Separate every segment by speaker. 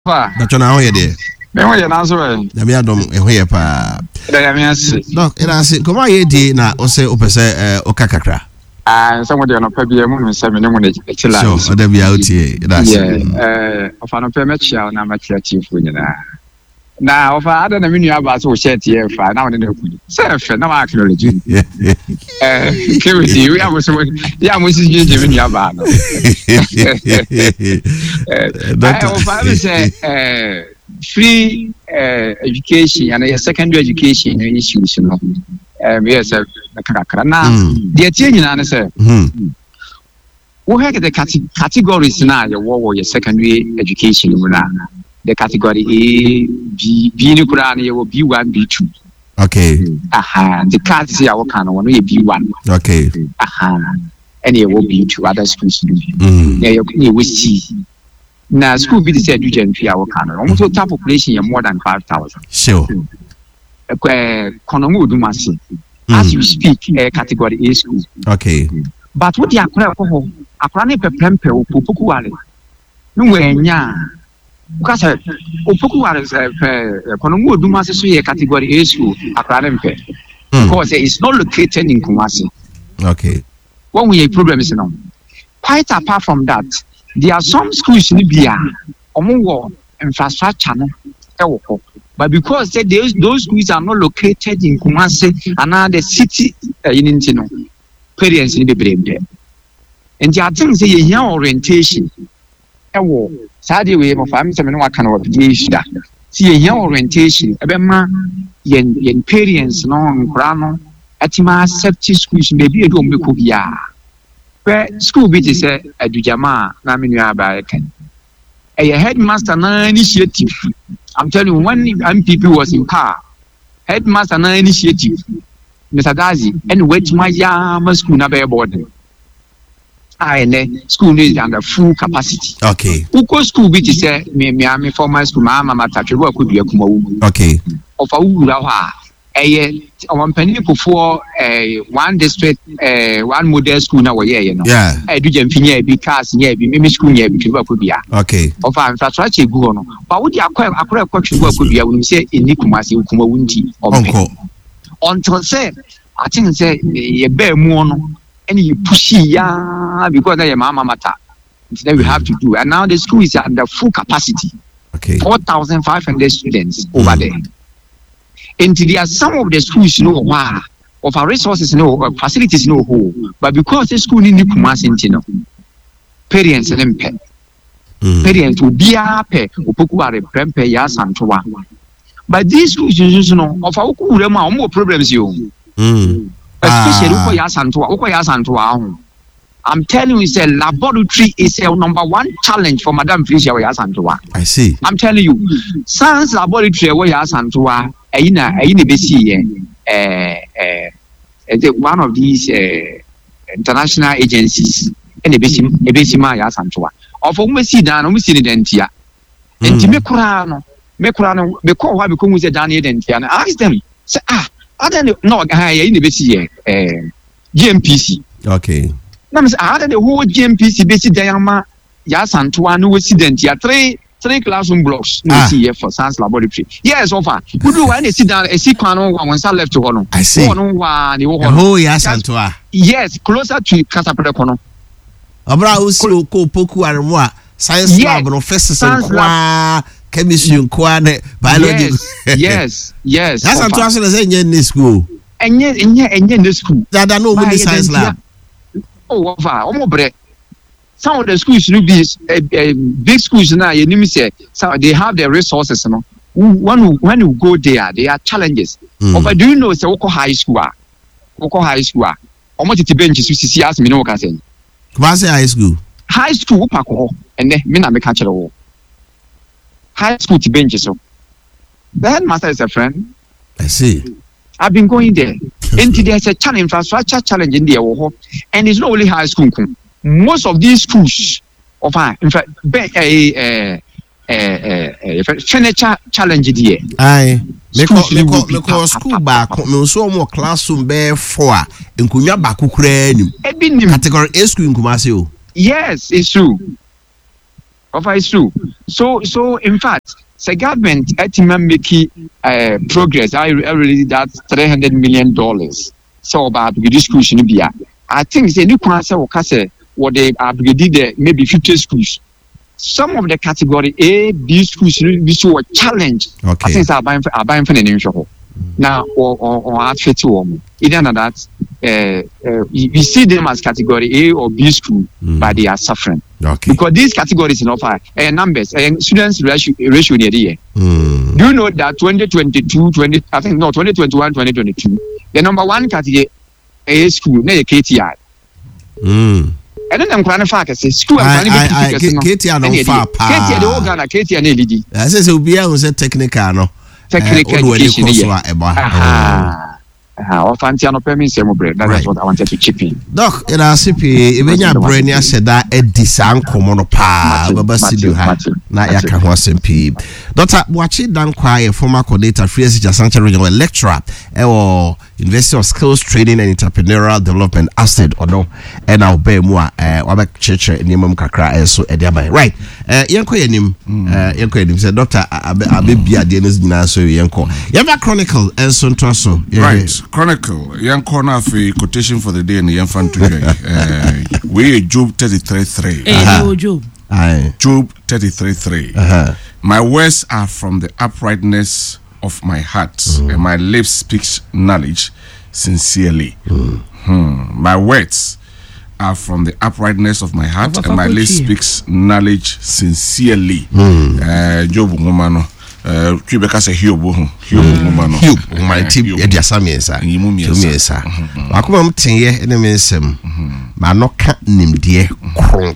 Speaker 1: But on our idea.
Speaker 2: Me wa ye na so e.
Speaker 1: Na me adom e hoye pa.
Speaker 2: Da ya me ase.
Speaker 1: No, ina se koma ye di na o se o pese o kakakra.
Speaker 2: So mo de no pa bia mu no se me ne mo ne chila.
Speaker 1: So, o da bia o tie. Ina se.
Speaker 2: O fa no pe me chia na ma chia chief nyina. Na o fa ada na me nua ba so o share tie fa na wo ne na ku. Se fe na ma acknowledge. Ke we di we am so ya mo si je me nua ba no. O fa me se free education and secondary education issues no yes kakra na the change na say we have the categories na your secondary education na the category A B ni kura na your B1 B2
Speaker 1: okay
Speaker 2: the class is our kind one B1
Speaker 1: okay
Speaker 2: and your B2 other schools you we see. Na school be the said you can feel our canon. Almost total population are more than 5,000.
Speaker 1: Sure.
Speaker 2: Konomu Dumasi. As you speak, category A school.
Speaker 1: Okay.
Speaker 2: But what the Akrani Pepempe or Pupukuale? No way, ya. Because Upukuale Konomu Dumasi category A school, Akranempe. Because it is not located in Kumasi.
Speaker 1: Okay.
Speaker 2: What we have problems now. Quite apart from that. There are some schools in Libya, infrastructure, but because those schools are not located in Kumasi and the city in Intino, parents in the brain there. And there are things that you hear orientation. Sadly, we have a family, what kind of that. See, here orientation, Ebema, yen parents, no, grano, Atima, safety schools, maybe a don't be school bit is a Dujama, Namina Barakan. A headmaster na initiative. I'm telling you, when MPP was in power, headmaster na initiative, Mr. Gazi, and wait my yama school na bear boarding. School is under full capacity.
Speaker 1: Okay.
Speaker 2: Uko school bit is a me former school, Mama Tachi, what could be a Kumo. Okay. Of a Ulawa. One penny before one district, one model school now, you know. Yeah. I do jump in because maybe school here because could be. Okay. Of infrastructure go on. But what you acquire a question what could be, I would say in Nikumasi, Kumawunti, or until say, I think say a bear moon and you push because I am Mama Mata. Then we have to do. And now the school is under full capacity. Okay. 4,500 students over there. And there are some of the schools of our resources facilities but because the school in the Kumasi parents and them parents will be a pay Upukuare Prempe Yas and Toa. But these schools of our more problems especially Yas and Toa. I'm telling you, it's a laboratory is a number one challenge for Madame Felicia Yasantua. I see. I'm telling you, science laboratory where Yasantua, one of these international agencies, and a Besima Yasantua. Of whom see down, we see the dentia. And Timekurano, because why become with the Daniel dentia and ask them, say, I don't know, I in the Bessie, GMPC. Okay. Now, I had the whole GMPC basic diamond, Yasantua, no accident, ya three classroom blocks, no see here for science laboratory. Yes, so far. We do any sit down, a sequano, one side left to one. I see. Oh, Yasantua. Yes, closer to Casaprecono. Abra Usu, Poku, and moi, science lab, professors, and chemistry, and biology. Yes. Yasantua is in this school. And yet, in this school, that I know many science lab. Oh, some of the schools should be big schools now. You say so they have the resources. You know, when you go there, there are challenges. But do you know? Say, Oko High School. Almost the benches you see as me no can say. What's high school? High school, Paco, and then me na me catch the high school to benches. So the headmaster is a friend. I see. I've been going there. And there's a challenge, infrastructure challenge in there, and it's not only high school. Most of these schools, in fact, furniture challenge there. Aye. Because school back, so more classroom bear 4 in Kunya Baku category A school in Kumasi. Yes, it's true. It's true. So in fact, the government make progress. I really that's $300 million. So about the schools in India. I think the new answer what they upgraded maybe 50 schools. Some of the category A, B schools we saw a challenge.
Speaker 1: Okay.
Speaker 2: I think are buying for the nation. Now or at 51. Either than that, we see them as category A or B school, but they are suffering.
Speaker 1: Okay.
Speaker 2: Because these categories in offer numbers and students ratio near the year. Do you know that 2021, 2022, the number one category A school, near KTI. And then I'm trying to focus school and
Speaker 1: KTI no far pa.
Speaker 2: KTI the organ KTI ne lidi.
Speaker 1: I say so be a technical no.
Speaker 2: Technical education. That's what I wanted to chip in.
Speaker 1: Doc, in our CP, Evenia Brenia said that Eddie Sanko pa Baba Sidu ha na yaka ho SMP. Dr. Wachi Dan Kwai, former coordinator Free Education Sanctuary Regional lecturer or University of Skills Training and Entrepreneurial Development ASTED or and I'll be more Wabek Church in Yamam Kakra so Ediabai. Right. Yanko Yanim said Dr. Abibia Dennis Ginaso Yanko. Yava Chronicle and Sontoso.
Speaker 3: Right. Chronicle, young corner of a quotation for the day in the infant today. We Job 33:3. Job 33:3. My words are from the uprightness of my heart, and my lips speaks knowledge sincerely. My words are from the uprightness of my heart, and my lips speaks knowledge sincerely. Job Ngomano. Quebec say Hugh my team at Yasamesa, Yumesa. Wakum Tinya, enemies, Manoka nim dear, cron.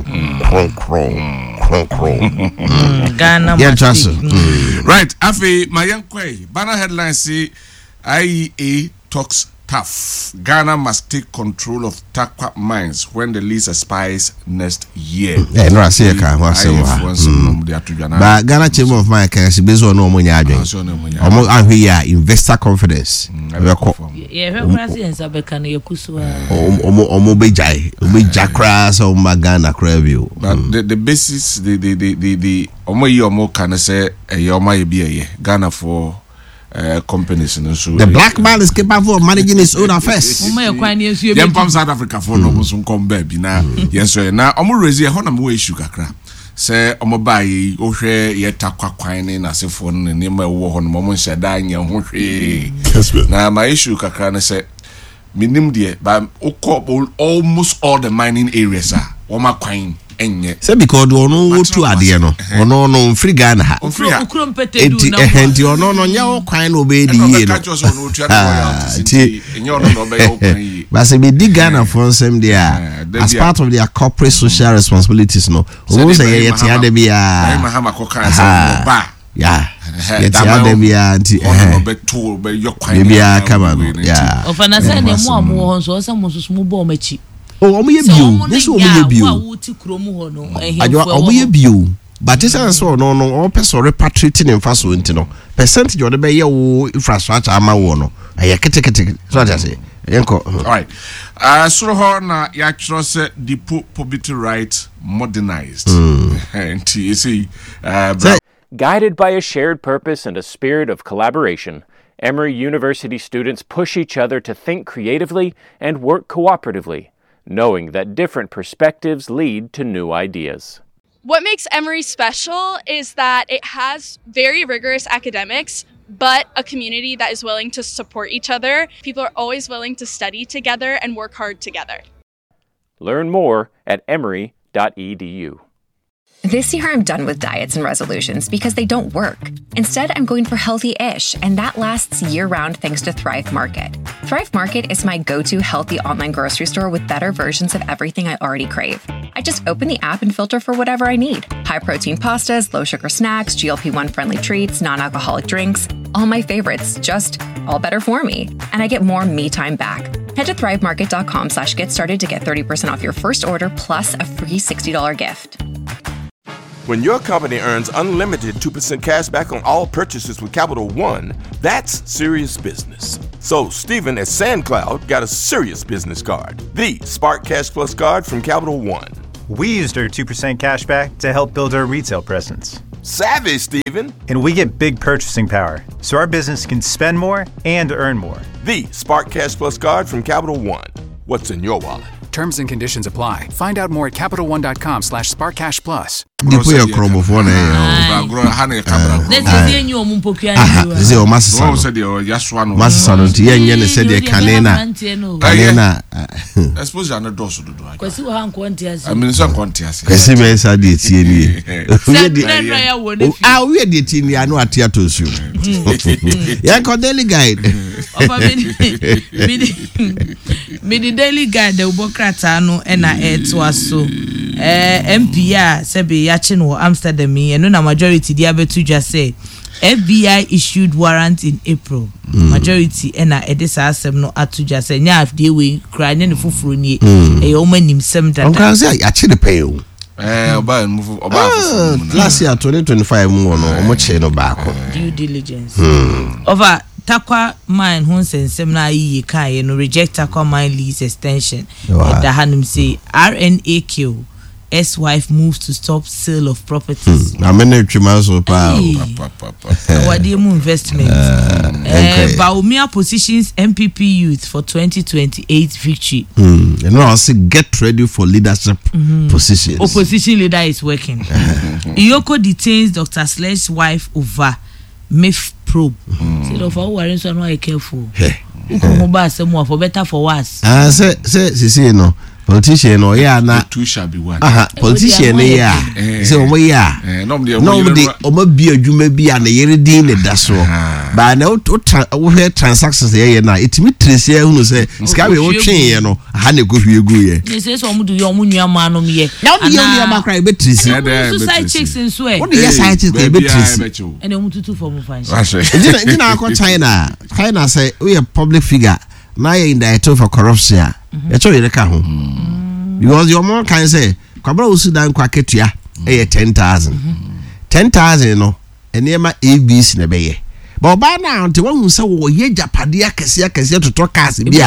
Speaker 3: Ghana, right, Afi, my young quay, banner headline say IEA talks tough. Ghana must take control of Takwa mines when the lease expires next year.
Speaker 1: No, I see a car. But Ghana Chamber of Mines can see based on no money. Investor confidence.
Speaker 4: Yeah, president Sabekano Yokuswa.
Speaker 1: Jakras or Magana Creview.
Speaker 3: But the basis, the Omo can say a Yoma be Ghana for companies and so
Speaker 1: the black man is capable of managing his own affairs.
Speaker 3: South Africa for no come baby now. Yes, sir. Now I'm raise a honor issue kakra. Say I'm buy ohwe ye takwa kwan na asefo no ne ma wo ho no mo nhyada anya ho hwe. Na my issue kakra na say minim de ba almost all the mining areas are o ma kwan enye.
Speaker 1: Say because ono to ade no ono no free Ghana ha. Enti ono no nya kwan no be di ye no. But say be di Ghana for nsem there as part of their corporate social responsibilities no. Omo say ye tia de bia. Yeah. Yetia de bia anti
Speaker 3: obeto be yokwan
Speaker 1: bia kama no. Yeah.
Speaker 4: Ofana say ne mo amu so say mo susumu bo machi.
Speaker 1: Oh, omo ye bio. Yes, omo ye bio. Omo ye bio. But this is so no all person repatriating in fast so no. Percentage of the be ye wo infrastructure ama wo no. Aye kete. So that say. Yenko.
Speaker 3: All right. So ho na ya kiro say the property right modernized. And you see
Speaker 5: guided by a shared purpose and a spirit of collaboration, Emory University students push each other to think creatively and work cooperatively, knowing that different perspectives lead to new ideas.
Speaker 6: What makes Emory special is that it has very rigorous academics, but a community that is willing to support each other. People are always willing to study together and work hard together.
Speaker 5: Learn more at emory.edu.
Speaker 7: This year, I'm done with diets and resolutions because they don't work. Instead, I'm going for healthy-ish, and that lasts year-round thanks to Thrive Market. Thrive Market is my go-to healthy online grocery store with better versions of everything I already crave. I just open the app and filter for whatever I need. High-protein pastas, low-sugar snacks, GLP-1 friendly treats, non-alcoholic drinks. All my favorites, just all better for me. And I get more me time back. Head to thrivemarket.com/get started to get 30% off your first order plus a free $60 gift.
Speaker 8: When your company earns unlimited 2% cash back on all purchases with Capital One, that's serious business. So Stephen at SandCloud got a serious business card, the Spark Cash Plus card from Capital One.
Speaker 9: We used our 2% cashback to help build our retail presence.
Speaker 8: Savvy, Stephen.
Speaker 9: And we get big purchasing power, so our business can spend more and earn more.
Speaker 8: The Spark Cash Plus card from Capital One. What's in your wallet?
Speaker 10: Terms and conditions apply. Find out more at CapitalOne.com/SparkCashPlus.
Speaker 1: Dipo ya kromo fo na
Speaker 3: ba gro ha na camera.
Speaker 4: Let's say you omumpokua ni.
Speaker 1: Ze o masisa.
Speaker 3: No said you yaswa no.
Speaker 1: Masisa no ti yenye ne said kanena. Kanena.
Speaker 3: I suppose you are not doso do.
Speaker 4: Kwesi wo han kwonti ase.
Speaker 3: I mean so kwonti ase.
Speaker 1: Kwesi me sa de tie ni. We de tie ni anu atia to su. Ya ko daily guide.
Speaker 4: Ofa me the daily guide de ubokrata no na eto aso. MPA sebe yachi no Amsterdam eno na majority dia betu dwa say FBI issued warrant in April. Majority na edisa asem no atu dwa say nya afde we kra nya ne foforo nie e o manim sem dada.
Speaker 1: Onka say yachi ne pay o.
Speaker 3: Oba
Speaker 1: last year 2025 mo no omo che no baako.
Speaker 4: Due diligence. Over Takwa mine who sensem na yi kai no reject Takwa mine lease extension. Da hanim say RNAQ ex-wife moves to stop sale of properties.
Speaker 1: Na many trimas so pa.
Speaker 4: What the investment? Baumia positions MPP youth for 2028 victory.
Speaker 1: You know, I say get ready for leadership positions.
Speaker 4: Opposition leader is working. Iyoko detains Dr. Slesh's wife over MIF probe. Say the for worrying so no careful. Uko ba say more for better for worse.
Speaker 1: Say no. Politician no yeah na
Speaker 3: two shall be one.
Speaker 1: Politician yeah. Say omo yeah. No de omo bi adwuma bi a na yere din ne da so. Ba na wo transactions ye na etimi trace hunu say ska we wo twen ye no ha na go hwie gu ye.
Speaker 4: Ni say so omo do ye omo nua ma no ye.
Speaker 1: Na wo ye nua ma kra be trace.
Speaker 4: Side chicks in so e.
Speaker 1: Wo de side chicks be trace.
Speaker 4: And omo tutu for mo fan.
Speaker 1: Ina akọ China say we a public figure. Na ye indicted for corruption. Echo yere ka ho. Because your mom can say kwabra usudan kwa ketua 10,000. 10,000 no enema ABC na beye. But ba na nti won say wo ye japade akese to cars bia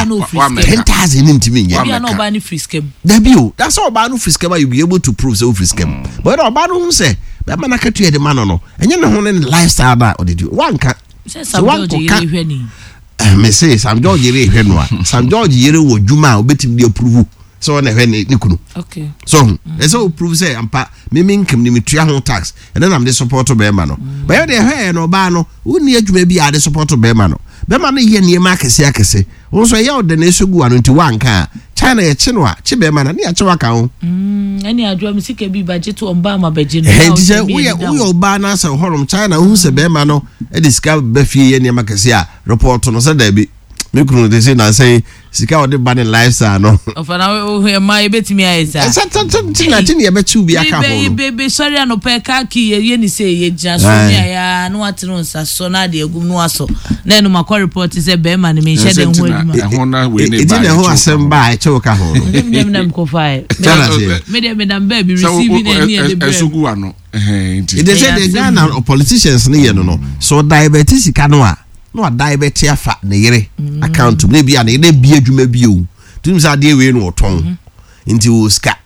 Speaker 1: 10,000 ntimi nye.
Speaker 4: Bia no ba ni free scam.
Speaker 1: That's all ba no free scam you be able to prove so free scam. But ba no say be ma na ketua de man no. Enye ne ho ne lifestyle ba odidi. One can
Speaker 4: say one can
Speaker 1: me say Sam George yere hwenwa Sam George yere wo djuma obetim de approve so na hwe ne kunu
Speaker 4: okay
Speaker 1: so so approve say ampa me nkem ni metua ho tax and then am the support be ma no ba ye de hwe no ba no uni adwuma bi ade support be ma no ye ne ma akese won so ye ode na esugu anu nti wanka China ye chi no a chi be ma na ne ya chi waka ho
Speaker 4: ani adwa me sika bi budget o mba ma beje no
Speaker 1: he say we oba na say horom China hu se be ma no e discover be fie ye ne ma akese a report no say da bi me kunu de say na say sika o de ban lifestyle no
Speaker 4: ofana we ma e betimi ayesa
Speaker 1: tina ye be chu bi aka ho
Speaker 4: be sorry no pe ka ki ye ni say ye gina so ni ya no atino nsa so na de egum no aso na no makọ report say be ma ni me hye de ho aduma
Speaker 3: ho na we ne
Speaker 1: ba e ho asem ba e che ka ho
Speaker 4: dem nam ko fai me dem ba bi receive na ni e de
Speaker 3: esugu ano
Speaker 1: they say the Ghana politicians ni ye no so diabetes ka no a no diabetes afa ne yere account me bia ne de bia dwuma bi o tum sa de we no oton nti wo ska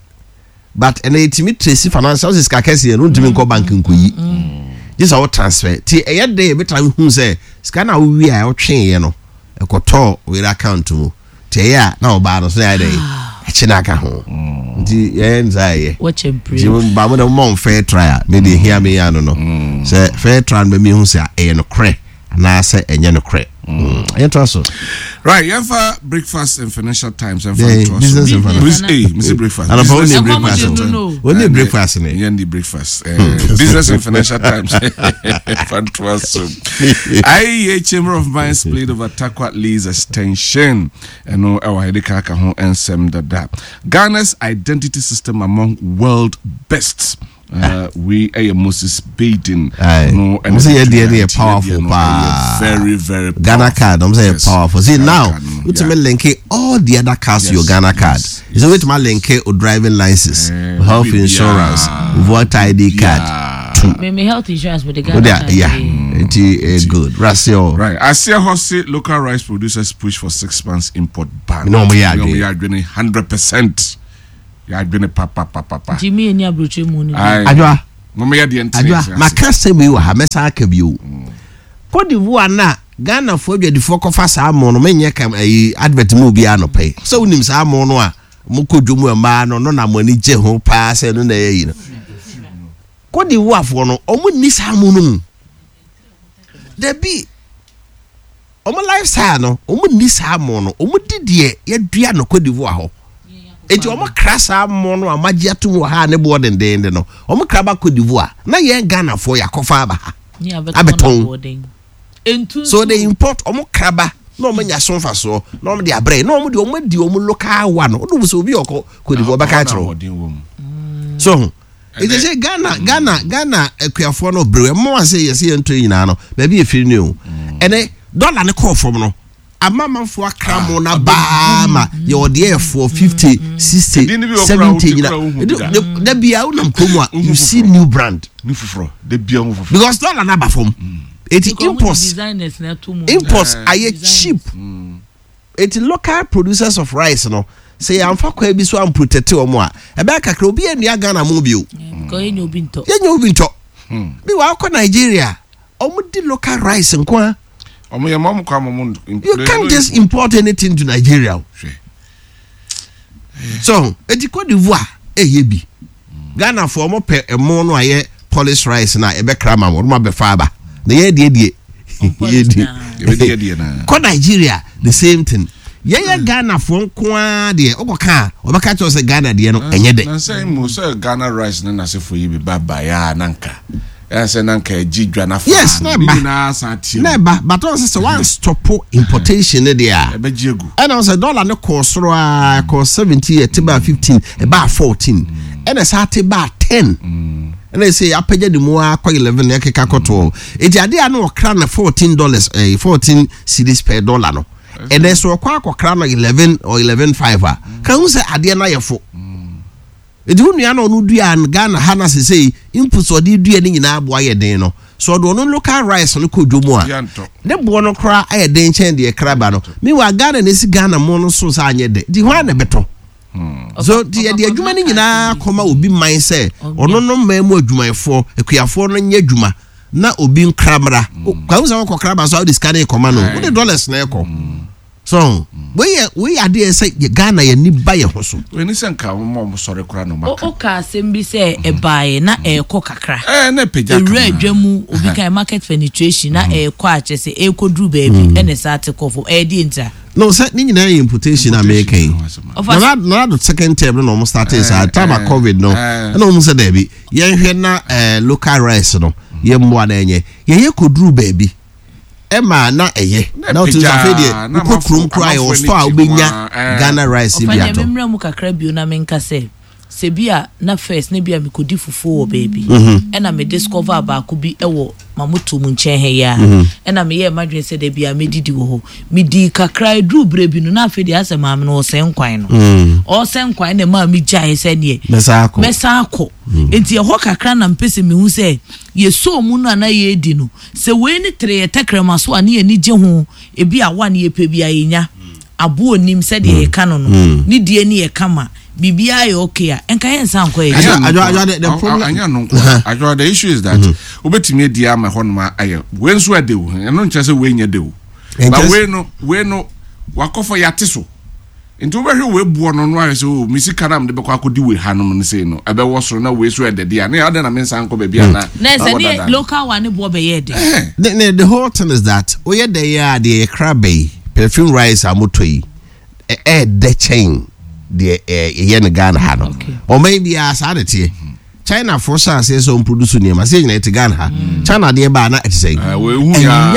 Speaker 1: but and etimi trace financial ska kase no ntimi nko bank nkoyi this all transfer ti e yede be try hu say ska na wo wi a o twen ye no e koto we account mu ti ya na o ba no so ya dey e china ka ho nti ye nzaye
Speaker 4: watch and pray
Speaker 1: ji ba mo na mo fair trial me dey hear me ya no say fair trial me hu say e no kre na say enye no kre
Speaker 3: right yafa breakfast and financial times and
Speaker 1: business and
Speaker 3: financial Mr. breakfast
Speaker 1: and only breakfast
Speaker 3: only breakfast business and financial times fantastic I Chamber of Mines played over Takwa lease extension and no our hedeka ka ho ensem dada Ghana's identity system among world bests we Moses Baden
Speaker 1: no and say they powerful
Speaker 3: very very
Speaker 1: Ghana card I'm say powerful see now with me link all the other cards your Ghana card is with my link or driving license health insurance voter ID card
Speaker 4: me health insurance with the Ghana card
Speaker 1: it's good
Speaker 3: right I see how say local rice producers push for 6 months import ban
Speaker 1: no we are
Speaker 3: 100% ya adwene papa
Speaker 4: Jimmy eni abroche mu ni
Speaker 1: adwa
Speaker 3: mama ya de ntse
Speaker 1: adwa makase mi wa ha mesa aka bio Cote d'Ivoire na Ghana fo adwadifo kofa saa mo no menye kam advert mu bia no pay so unim saa mo no a mo kodwomu ma no na mo ani je ho pa se no na yi no Cote d'Ivoire fo no omo ni saa mo no there be omo lifestyle no omo ni saa mo no omo didie ya dua no Cote d'Ivoire ho enti omo krasa mo no amagia to ha ne bo den no omo kraba Cote d'Ivoire na ye Ghana fo yakofa aba ha abeton so they import omo kraba no omo nya sonfa so no omo de abre no omo de omo local one no do so bi oko Cote d'Ivoire baka tro so it is Ghana akuafo no brewe mo ase yesi ento nyina no ba bi efiri ni o ene dollar ne call from no amamanfo akramo na ba ma ye ode for 50 60 70 nyina da bia unam komo you see new brand
Speaker 3: ni fufuro da bia mo fufuro
Speaker 1: because dollar na ba from it imports are cheap it local producers of rice no say amfa kwa bi so am protect omo a e be kakra obi ania Ghana mo bio
Speaker 4: ko yenye obi
Speaker 1: nto bi wa ko Nigeria omo di local rice nko you can't just import anything to Nigeria. So, Cote d'Ivoire, yebi. Ghana for more pe mo no aye polish rice na ebe krama mo ma be faba. Na ye die. Ko Nigeria the same thing. Ye Ghana for nko de oboka obaka cho se Ghana de no enye de.
Speaker 3: Na say mo say Ghana rice na se for yi baba ya nanka. Yes,
Speaker 1: never. But also one stop importation there. And also dollar no cost cost 70, about 15, about 14. And it's about 10. And they say I pay the more 11 ekakoto. It's idea no crown $14, 14 cedis per dollar no. And there's so crown 11 or 11.5. Can you say idea na yefo? Edi unu ya no dua Ghana Hana say inputs odi dua ni nyina abo aye den no so do no local rice no kodwomu a ne bo no kra aye den chen de kraba no mi wa Ghana ne si Ghana mo no so sa anye de di ho na beto so di adwuma ni nyina koma obi man say ono no mamu adwumayefo akuafo no nya adwuma na obi nkramra kwa uza ko kraba so di scan e koma no wo de dollars na e ko so we are there say Ghana ye ni ba ye ho so
Speaker 3: we ni say nka mo sore kura no maka
Speaker 4: o ka sembi say e baaye na e ko kakra
Speaker 3: na peja
Speaker 4: ka adwamu obi kan market penetration na e ko a chese e ko dru baabi ene sa te ko fo e di nta
Speaker 1: no say ni nyina importation American na the second term no almost started say time of COVID no na almost say there be ye hwe na local rice no ye mwa na enye ye ko dru baabi Emma na eye na otu zafe de ko krum cry o store obenya Ghana rice bi ato
Speaker 4: ofanya mu kakra bio na menka se bia na first na bia me kodi fufu o baby na me discover ba ko bi ewo mamoto mu nchen he ya na me ye madwen se de bia me didi wo ho me di kakra dru brebi no na afi de asema me no o sen kwan no o sen kwan na ma me gya he se ne mesa akọ enti e ho kakra na mpese me hu se ye so mu no na ye di no se we ni tre tekrema so ani ye ni je ho e bia wa ne ye pe bia ye nya abo onim se de ye ka no no ni die ni ye kama bibia ye okay a enka ye nsan ko ye
Speaker 3: the problem anya the issue is that obetimi di ama ho no aye we nso adewu eno nche se we nya dewu but we no wakofo yate so nti we hwe we buo no no aye so misi kanam de bekwa akodi we hanom ne sei no ebe wo soro na we so edede a na ade na mensan ko bebia na
Speaker 4: se ni local one buo be ye de
Speaker 1: the whole thing is that we dey ya the crabby perfume rice amotoi the chain the yen Ghana ha no or maybe as adete China for say so produce near ma say na Ghana ha China dey ba na say
Speaker 3: we hu ya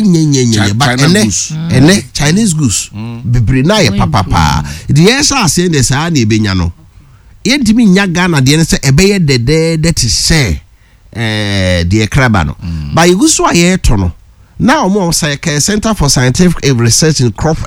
Speaker 1: but ene Chinese goose bebre na ye papa the yes say the sa na ebenya no yentimi nya Ghana de say ebeye dede that say the crab no but you so aye to no now more say Center for Scientific Research in Crop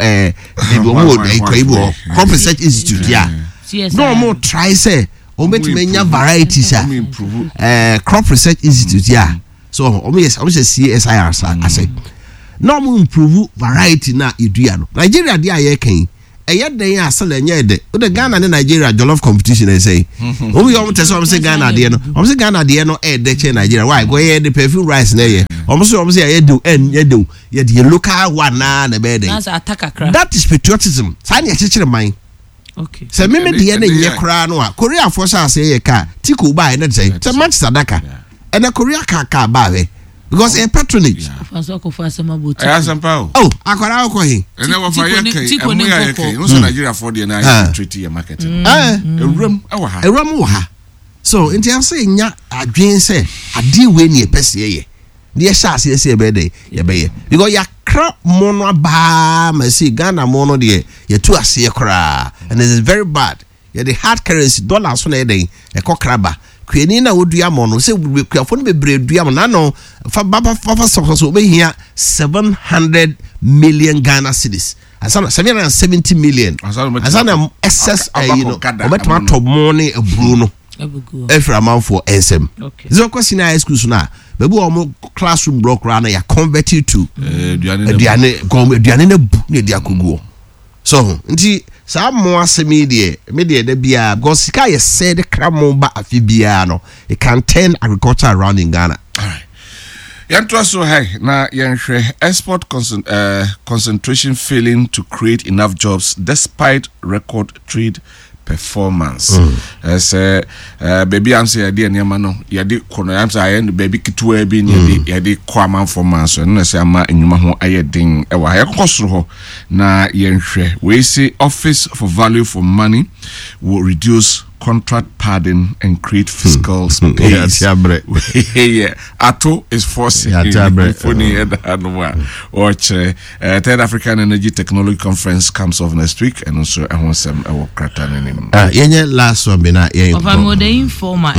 Speaker 1: Crop Research Institute no more try say o metimenya varieties Crop Research Institute so o me CSIR I say no more improve variety na edua no Nigeria dey aye kan ɛyɛ den asɛl ɛnyɛ de the Ghana and Nigeria jollof competition I say we almost say Ghana de no say Ghana de no de Nigeria why go here the perfume rice na ye almost say do the local one na be dey that is patriotism say na chechire man okay say me de na ye kra no a Korea for say ye ka tiko buy na say Manchester Daka and a Korea ka ba we because a patronage akwara ko he
Speaker 3: and we for ye no so Nigeria for the na treaty market ewram
Speaker 1: wo ha so nti am say nya adwen say ade we ne pese ye de sha ase be dey ye be ye because ya kra mono ba ma see Ghana mono de ye tu ase kra and it is very bad ye the hard currency dollar so na dey e kokraba kweni na wodua mo no se kwafo no bebre dua mo na no fa so be here 700 million Ghana cedis asana 770 million asana excess you know obetuma to money eburu no every amount for ensem so question high school so na bebu o classroom block ra na ya convert it to aduane na bu na dia koguo so nti sa mo asemi de me de bia because sika ye said kramo ba afibia no it can turn agriculture around in Ghana.
Speaker 3: All right. Yantra so high na yenhwe export concentration failing to create enough jobs despite record trade performance. As baby am say ade eniama no yade kono am say ayen baby kitwa bi ni yade kwama performance no na say ama enwuma ho ayedin e wa yakosoro ho na yenhwe we say Office for Value for Money will reduce contract padding and create fiscal space. Yeah, Ato is forcing funny watch Third African Energy Technology Conference comes off next week and also I want some
Speaker 1: last one be na
Speaker 4: of a modern informer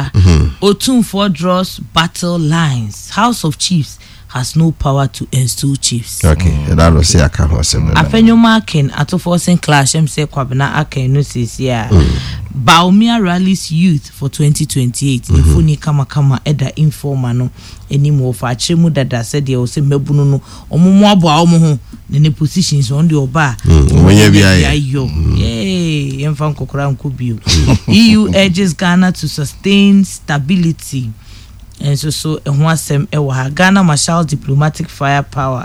Speaker 4: Otunfo draws battle lines. House of Chiefs has no power to install chiefs.
Speaker 1: Okay, that was say aka hosem.
Speaker 4: Afenyoma ken atoforcing clash say kwabena aka no sisia. Baumia rallies youth for 2028. Ifuni kama eda informer no anymore for achemu dada said they say mebunu no omumu aboa omo ho ne positions on the oba.
Speaker 1: Onye bia
Speaker 4: yo. Yay, emfa nkokora nkubio. EU urges Ghana to sustain stability. And so and Ghana Marshal diplomatic firepower.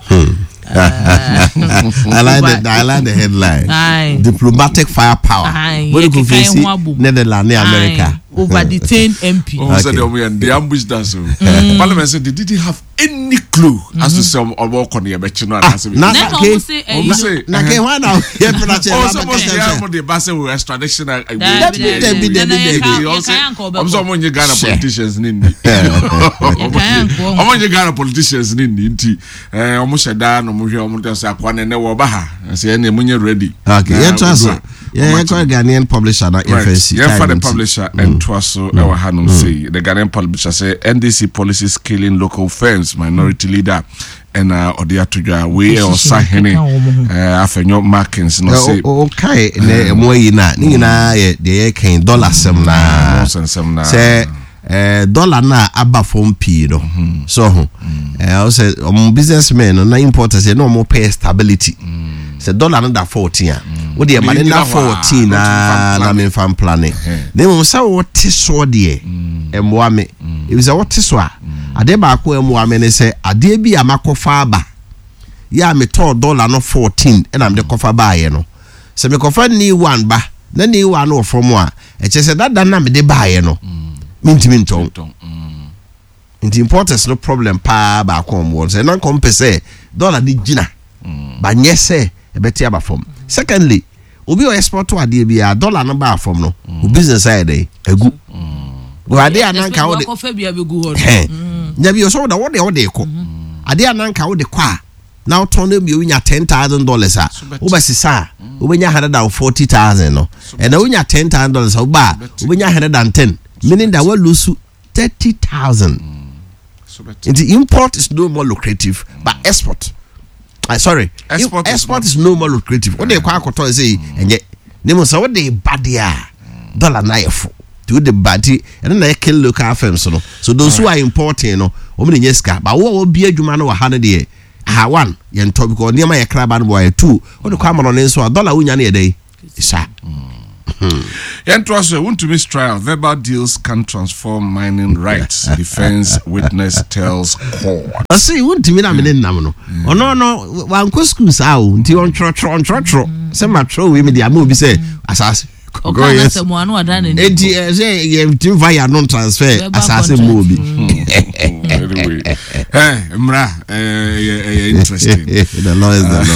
Speaker 1: I like the headline.
Speaker 4: Aye.
Speaker 1: Diplomatic firepower. What you could face Netherlands, America.
Speaker 4: Over detained MP.
Speaker 3: So they ambushed us. Parliament said they didn't have any clue as to some or work on the Abechino and answer.
Speaker 1: Now,
Speaker 3: the Basse were extradition. I'm someone you Ghana politicians. I'm on your Ghana politicians. Almost a dan, almost a one and never baha. I say, any money ready.
Speaker 1: Okay, yeah, Ghanaian publisher, FSC.
Speaker 3: Yeah, for the publisher and Twaso, our Hanum say the Ghanaian publisher say NDC policies killing local firms, minority leader, and Odiatuja, we or Sahene, Afenyo Markins, no say,
Speaker 1: okay, Moina, the Akin dollar some na say. Dollar na aba from P no so also businessmen na importers no more pay stability say dollar na 14 what the money na 14 na me fan planning dem mo say what so de emwa me e say what so a ade ba ko emwa me ne say ade bi amakofa aba ya me to dollar no 14 and am de kofa ba ye no say me kofa ni one ba na ni one no from a e che say that na me de ba ye no minton the importers no problem pa ba kom won say non compensate dollar di gina ba nyese e beti aba from secondly obi o export to ade bia dollar no ba from no o business side dey egu go ade ananka wo de
Speaker 4: ko fa bia begu ho
Speaker 1: nya bi o so da wo de ko ade ananka wo de kwa now turn them you nya $10,000 a wo ba sisa wo nya $140,000 no and na wo nya $10,000 wo ba wo nya 110 meaning that we lose 30,000. And the import is no more lucrative, but export. Export is no more lucrative. What they quite say, and yet, they must say what they bad dollar knife to the body, and then they kill local firms. So those who are importing, no, but what will be a Jumano 100 year? one yen to because niema ye kraba no boy 2 o de kwa ma no nso dollar unya na ye dey isa
Speaker 3: yen to us want to miss trial verbal deals can transform mining rights defense witness tells court
Speaker 1: I see want to me na me nam no no wan ko school sa o nti on tro se ma tro we me dia ma obi say asase
Speaker 4: okay na se mo anu ada na
Speaker 1: ni say ye via non transfer asase mo obi
Speaker 3: anyway mra interesting
Speaker 1: the law is the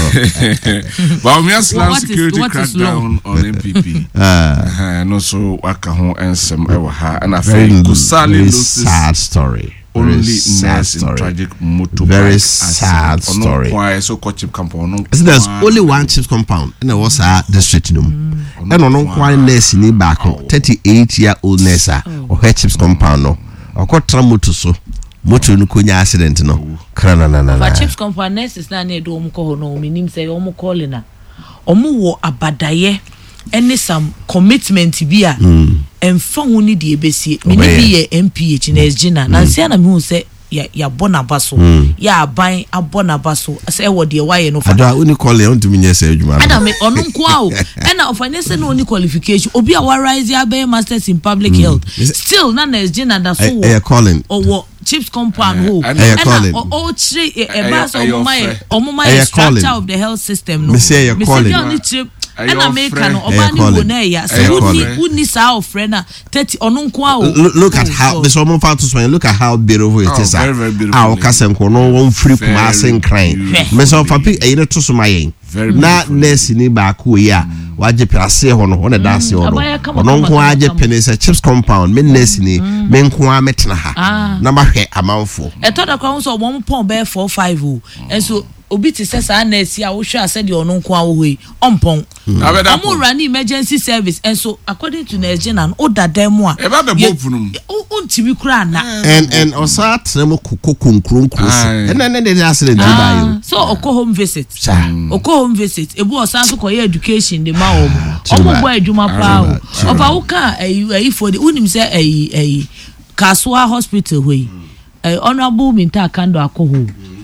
Speaker 1: law
Speaker 3: but we have security crackdown on MPP no so waka ho ensem e wa ha and afei Kusali
Speaker 1: sad story
Speaker 3: only nurse in tragic motorbike
Speaker 1: very sad story
Speaker 3: why so chip compound
Speaker 1: so there's only one chip compound in the Wasa district no and no one nurse ni back 38-year-old nurse or her chips compound no or kwatra moto so moto no konya accident no krana na
Speaker 4: chips compound nurses na na do omko no minim say omo call na omo wo abadaye any some commitment bi a emfa ho ni de ebesie mini bi ye MPH na SG na nsia na me hu say ya bona baso ya aban abona baso say wo de waye no fa
Speaker 1: ada oni call on to me nyese adwuma
Speaker 4: ada me onu nko a o na ofanyese no oni qualification obi a wa rise ya be masters in public health still na SG na da so wo chips compound ho and o chiri e ba so omuma structure of the health system no
Speaker 1: me say you calling
Speaker 4: and American Obani Boneya so uni sa ofrena 30 onunko a
Speaker 1: look at how this woman found to spend look at how beautiful it is our cousin kono one free passing crying me so papi e ne to so mayen na nurse ni ba ko ya waje place ho no dance ho no onunko aje penise chips compound me nurse ni me nko a metena ha na mahwe amanfo
Speaker 4: e to da kwa so mo pon be 45 o enso obi ti say sa nurse a wo hwa say de ono nko a wo hoi ompon omo run emergency service and so according to Nigeria o dadam a
Speaker 3: e ba be bopunum
Speaker 4: o ntimi kura na
Speaker 1: and osa trem kokonkron kruso and the accident by you
Speaker 4: so oko home visit ebu osa so koye education de ma omo boy adwuma pa ofa wo ka ayi for the unim say Kasua hospital hoi honorable Minta Kando akoho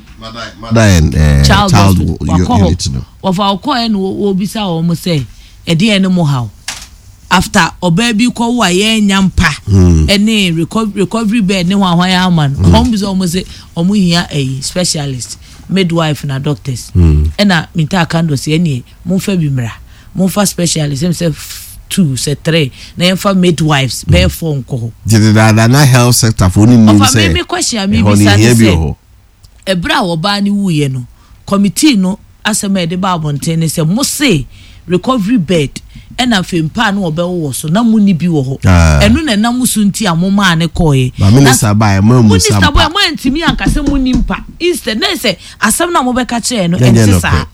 Speaker 4: child unit no of our coin will be so almost say a dear no more how after or baby call wa nyampa any recovery bed no one man home is almost say omu here a specialist midwife na doctors and Minta Kando say any mo fa bimra mo fa specialist himself 2 say 3 na for midwives be for nko
Speaker 1: the na health sector for ni say
Speaker 4: me question me be say ebra oba ni wuye no committee no asema de ba abonten se mo say recovery bed ena fempa no obewo so na mu ni bi wo ho enu na na musu nti amoma ne koye
Speaker 1: ba minister ba ma mu sa
Speaker 4: ba mo ntimi ankase mu ni mpa instead na se asem na mo be ka che no enti sa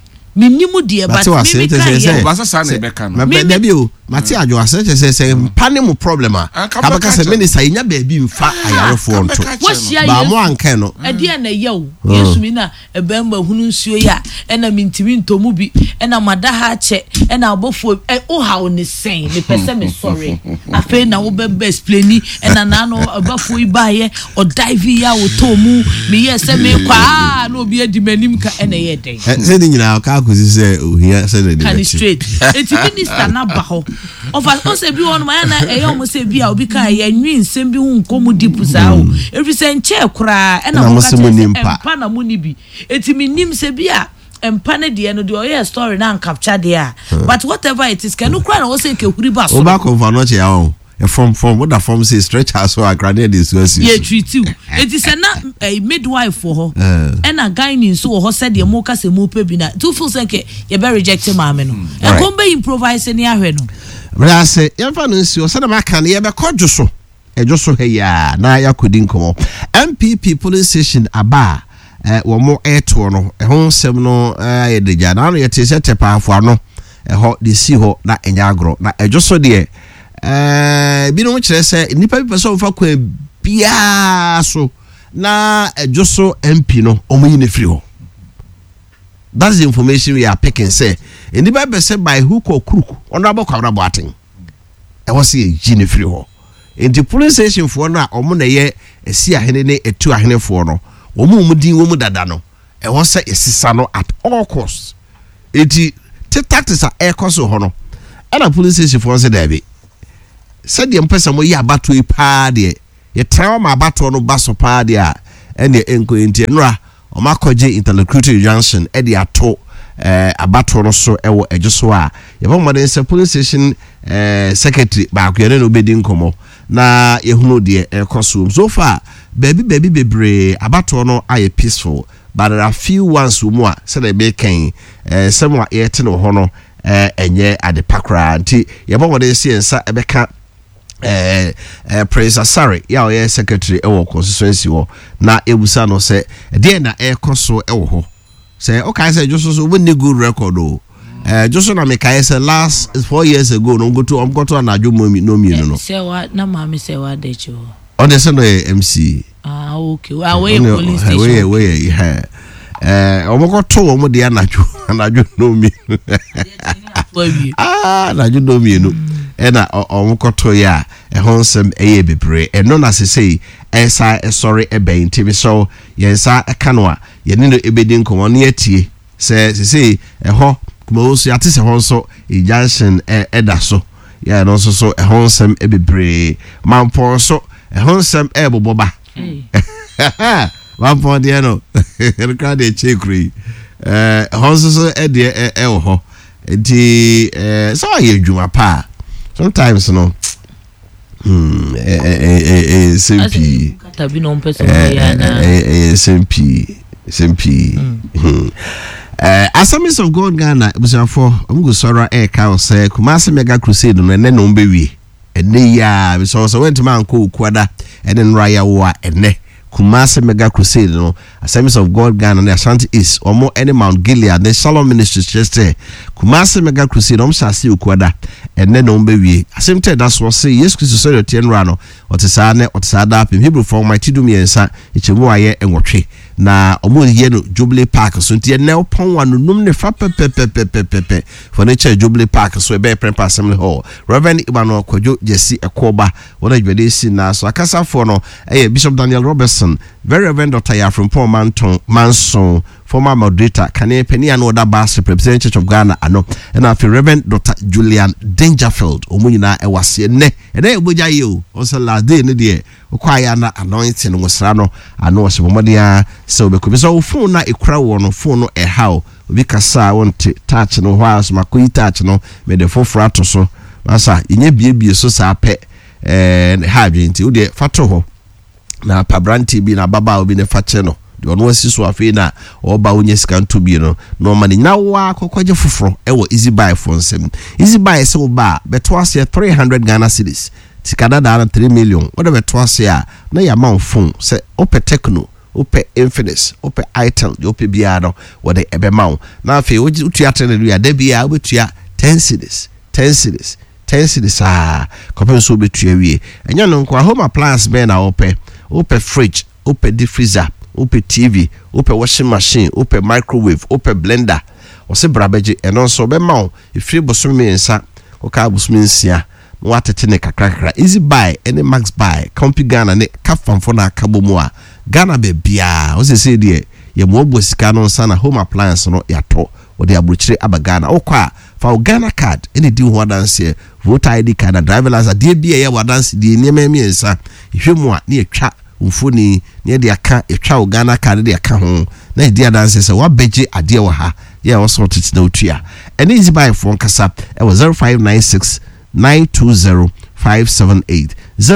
Speaker 4: minimu de but me
Speaker 3: say ba sa na be ka no
Speaker 1: me bi o mati ajo ase say pane mu problem a abaka say minister nya ba bi mfa ayarefo nto ba mo anka no
Speaker 4: e de na yew yesu mi na ebemba hunu nsuo ya ena mintimi ntomu bi ena madaha che ena abofo o ha oni sen me pese me sorry afa na wo be explain ena na no abafo ibaye o dive ya wo tomu me yes me kwa na obi edi manim ka ena ye den
Speaker 1: say ni nyina ka akuzi say ohia say na
Speaker 4: can straight eti minister na ba ho of us say bi won ma na e yo mo say bi a obi ka ye nwi nsem bi hu nkomu dipu za o every say nche kura ena mo ka empa na mu ni bi eti minim say bi a empa ne de no de o story na capture there but whatever it is can no kura na wo say ke huri ba so
Speaker 1: oba confirm no che ya o from what the form say stretch her so granted this was
Speaker 4: yeah treat you it is a midwife for her and a guy in so ho said the mo ka se mo pe bi na two full say ke ye be reject mama no e come be improvise ni ahwe no
Speaker 1: bra say ye fa no nsi o say na maka na ye be kodwo so ejo so he ya na ya kodi nkomo MPP police station aba wo mo eto no e ho nsem no ye de ja na no ye te se tepa afo ano e ho de si ho na enya agro na ejo so de bi no kire se nipa bi person fa kwa bia so na ejo so MP no omuyi ne free ho. That's the information we are picking say nipa be say by hook or crook honorable Kwabena Boateng e was say ji ne free ho. In the police station for na omo na ye esi ahene ne etu ahene for no omo mudin wo mu dada no e wo say esisa no at all costs eti tactics a e cost ho no ana police station for say there be said the person mo yi abato e pa de ye trauma ma abato no baso pa de a ene enko enti nra o makoje interlocutory junction e de ato abato no so e wo ejuso a ye bo modern say police station secretary ba akuyere no bedi nkomo na ye hunu de e koso so far baby bebre abato no aye peaceful but there are few ones who more say they be kan some wa ye tene ho no enye ade pakra nti ye bo modern say ensa e beka Prince Asare ya o secretary e wo constituency wo na ebusa no se de na e koso e wo ho se o kai se just so we need good record o just na me kai se last 4 years ago no go to anajo momi no mi no
Speaker 4: se wa na ma me se wa de cho
Speaker 1: on the no MC
Speaker 4: okay we police station
Speaker 1: we omo to omo de anajo no mi anajo no mi no ena omukoto ya ehonsem eye bebre eno na sesei esa sorry ebe ntimi so yensa ekanwa yene no ebedi nkomo ne atie se sesei eho kuma osu ate se honso junction eda so ya no so ehonsem ebebre mampo so ehonsem eboboba mampo de no erka de chekri honso so ede ewo enti so ye dwuma pa sometimes no SMP
Speaker 4: tabi no person
Speaker 1: SMP Assemblies of God Ghana busafo omgo sora ka say Kumasi Mega Crusade no ene no mbewie ene ya so went man ko ukwada ene nraya wa ene Kumasi Mega Crusade no Assemblies of God Ghana na Ashanti East omo ene Mount Gilead the Shalom Ministries just Kumasi Mega Crusade shasi ukwada ene no mbewie asemte that's what say yes Christ so the enra no otisa ne otisa da pim Hebrew for my tidum yensa echemu aye enwotwe na omo ye no Jubilee Park so ntie ne opon wanu num ne fa pepepepepepe for nature Jubilee Park so e be Prempa Assembly Hall Reverend Emmanuel Kwadwo Jesse Ekoba wona dwede si na so akasa for no Bishop Daniel Robertson very Reverend Dr. Yafron Paul Manson former moderator Kane Penny and other Bass representative Church of Ghana ano and after Reverend Dr. Julian Dangerfield omunyina ewase ne ene eboja yo also last day ne de okwaya na anointing wosra no ano wose bomodia se obekobi so phone na ekura wo no phone no how obi kasa wonte touch no house makoyi touch no me de foforo to so masa inye biebie so sa pe ha dwenti wo de fato ho na pabranti bi na baba obi ne fache no de ono asi so afi na oba onye sika nto bi no no ma ni nyawa kokwaje foforo ewo easy buy for nsem easy buy se oba beto ase 300 Ghana cedis tikada da 3 million oda beto ase a na ya man phone se ope Tecno ope Infinix ope Itel ope biado wode ebe mawo na afi utua tene ya da bia obetua 10 cedis kopen so betua wie enya no nkwa home appliance be na ope fridge ope deep freezer ope TV ope washing machine ope microwave ope blender ose brabeje eno so be mawo ifri bosumi nsa oka bosumi nsia no atete ne kakrakra easy buy any max buy compi Ghana ne kafamfo na akabomu a Ghana be bia ose se de ye mo bosika no nsa na home appliance no yato ode abrochire abagana okwa fa Ghana card any di ho dance voter ID card na driver license de bia ye wadanse de niema miensa ihwemu a ne atwa umfuni ne de aka etwa Ghana card de aka ho na de dance se wa beje ade wa ha ye wo so tete na otua and easy buy phone kasa e was 0596 920 578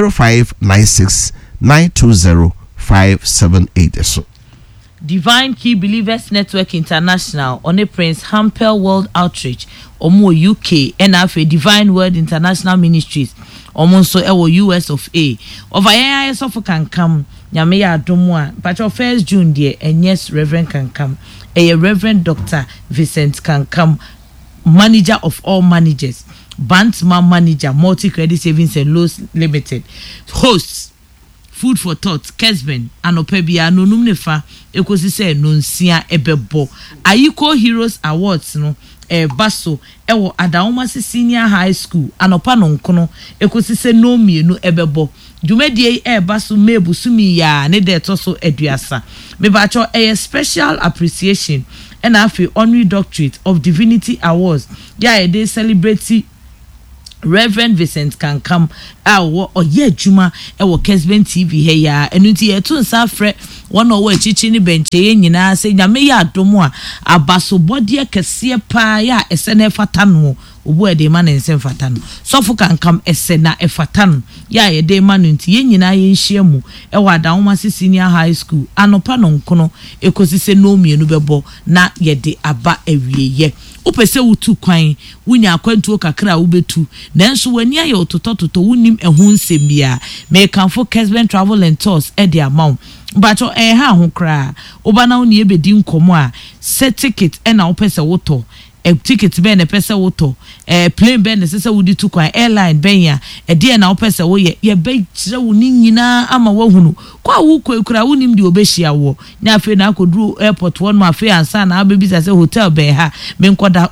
Speaker 1: 0596 920 578 so
Speaker 4: Divine Key Believers Network International on a Prince Hampel World Outreach Omo UK and after Divine World International Ministries Omo so ewo US of A over here so for can come nyame ya adomwa but your 1st June there and yes Reverend can come a Reverend Dr. Vincent can come manager of all managers Bantman manager multi credit savings and loans limited hosts Food for Thought Kesben anopebia no numnefa ekosi se no nsia ebebo Ayiko Heroes Awards no baso ewo Adaoma Senior High School anopa no nkono ekosi se no mienu ebebo dwumadie baso mebu sumi ya ne de to so aduasa me ba cho a special appreciation and afi honorary doctorate of divinity awards ya they celebrate Reverend Vincent Kankam oye adwuma wo Kesben TV he ya enuti etu nsa frɛ one owo achichi ni benche ye nyina se nyame ya adomo a abaso body kese pa ya esene fata no obu ede ma ne nse fata no sofo Kankam esena efata no ya ye de ma no nti ye nyina ye nhia mu wo adanwoma senior high school anopa no nkono ekosise no mienu bebo na ye de aba awieye upese wutu kwan wunya akwantuo kakra ubetu nanso wani aye ototototo wunim ehun sembia me kanfo Kesben Travel and Tours e de amount but ha ho kra oba na woni ebedi nkomo a set ticket e na upese woto ticket be na pese woto plane be na sese wudi tu kwan airline ben ya de na upese wo ye be kire woni nyina ama wahunu kwa wo kura wonim de obehia wo nya afi na akoduru airport won ma afi ansa na abebisa se hotel be ha me nkoda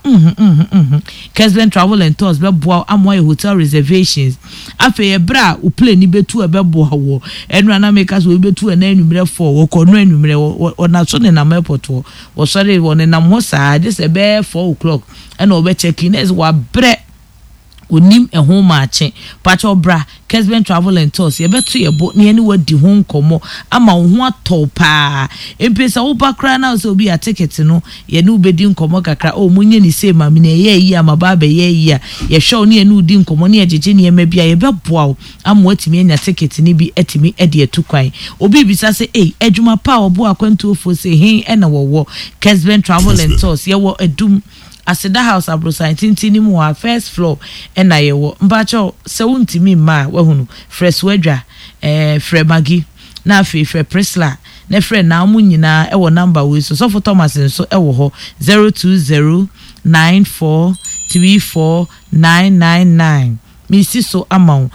Speaker 4: Kesben Travel and Tours be boa amoy hotel reservations afi ye bra o plane betu e be boa wo enu na make us we betu na anumre 4 wo kono anumre wo na so ne na airport wo sorry wo ne na mo sa this e be 4 o'clock and over checking as wa bre onim ehun maache pacho bra Kesben Travel and Tours ye beto ye bo ne ani wadi ho nkomo ama wo ho atopa empesa wo bakra na so bi a ticket no ye ne ubedi nkomo kakra o munye ni se ma me ne ye yi ama ba be ye yi a ye hwe ne anu udi nkomo ne agege ne ma bia ye beboa wo ama watimi anya ticket ni bi etimi ede etukwan obi bisa se adwuma pa obo akwantu ofo se hen e na wo Kesben Travel and Tours ye wo edum Aseda house abrosa tintini mu a first floor na yewo mbacho se wuntimi ma wahunu fresh wedra fremagi na afi fre Prisla na fre na amu nyina ewo number we so for Thomas nso ewo ho 0209434999 misi so amount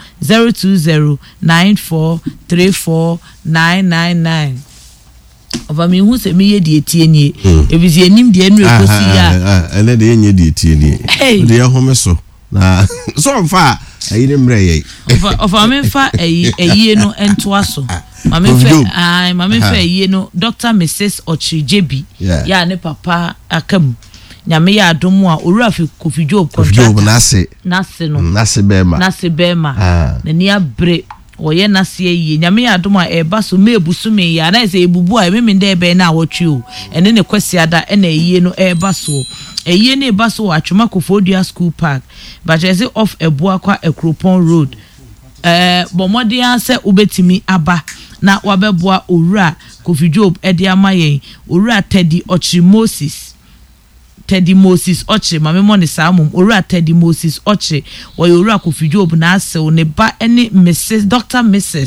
Speaker 4: 0209434999 Ova mi hu se mi ye die tie nie ebisi enim die nu ekosi ya
Speaker 1: ene de ye die tie nie de ye home so na so mfa ayi ne mre ye
Speaker 4: ofa me fa ayi no ento aso mama fe ayi no Dr. Mrs. Ochijebi ya ne papa akam nyame ya adomu a owura fi Kofi Job
Speaker 1: contract nase
Speaker 4: bema na ni abre oye na sie yi nyame ya adoma eba so mebusu me ya na se ebubu a me nde ebe na awotwe o ene ne kwasi ada ena eyi no eba so eyi ne eba so atwoma Kofodua School Park but ese off Ebuakwa Ekropon Road bomode anse ubetimi aba na wabeboa owura Kofi Job ede amayen owura Teddy Moses Oche mame money samum owura Teddy Moses Oche wo owura Kofi Job na ase ne ba ene Mrs. Dr.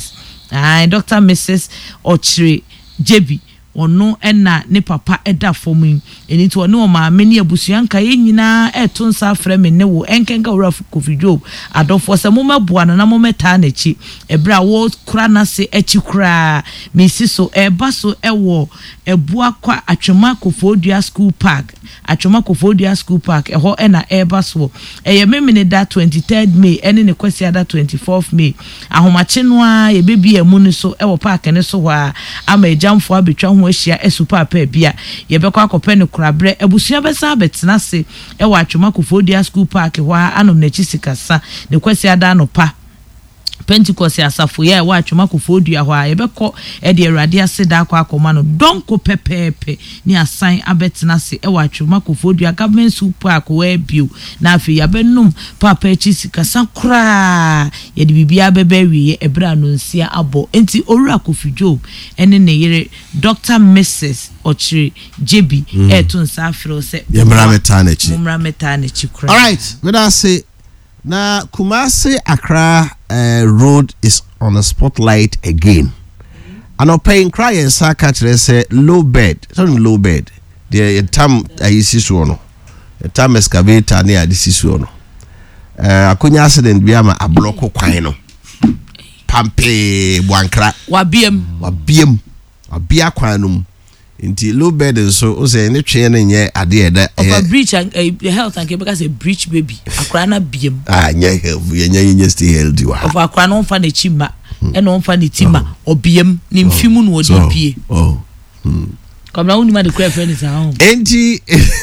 Speaker 4: Mrs. Oche Jebi ono ena ne papa eda fomu eni to ono ma meni abusuanka ye nyina etonsa frɛ me ne wo enkenka owura Kofi Job adofo se mo mabua na mo meta na chi ebra wo kura na se achi kura mesi so eba so ewo Ebuakwa atwoma Kofodua School Park eho ena eba so eye memene da 23rd May ene ne kwasi ada 24th May ahomache no a ye bebi emu ni so ewo park ne so wa ama ejamfo abetwa ho ahia esupa pa bia ye bekwa akopɛ ne kurabre ebusua besa betena se ewo atwoma Kofodua School Park ho anom na chisikasa ne kwasi ada no pa Pentecost asafo ya wa atwoma Kofodua ho a yebekɔ ede awurade ase da akɔ akoma no donko pepepe ni asan abetena se wa atwoma Kofodua government super akɔ abio na afi yabenum papa echi sikasa kra ye de bibia bebe wi ebra no nsia abo enti owura Kofi Job ene ne yere Dr. Mrs. Ochiri Jebi eto nsa afro se
Speaker 1: yemra metanechi
Speaker 4: kra.
Speaker 1: All right, when I say na Kumasi Accra road is on the spotlight again. And I'm paying cry and saka say low bed. It's not low bed. The time I see so the time excavator near this is so no. Akunya accident bi ama abloko kwan no. Pampe Bwankra. Wabiem kwan no. Inti low bed so o say ne twe ne nye ade eda
Speaker 4: a breach and health and because a breach baby akra na biem
Speaker 1: nye stay healthy wa
Speaker 4: of akra no fa na chima and on funny tima or BM nim fimun was your pie. Come now, you might cry friends at home.
Speaker 1: Enti,